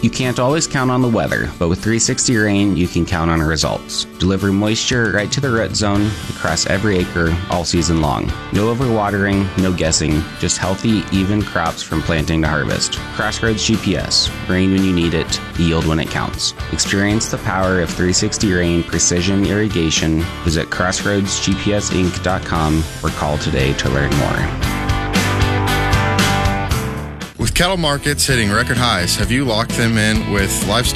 You can't always count on the weather, but with 360 Rain, you can count on results. Deliver moisture right to the root zone across every acre all season long. No overwatering, no guessing, just healthy, even crops from planting to harvest. Crossroads GPS. Rain when you need it, yield when it counts. Experience the power of 360 Rain Precision Irrigation. Visit crossroadsgpsinc.com or call today to learn more. With cattle markets hitting record highs, have you locked them in with livestock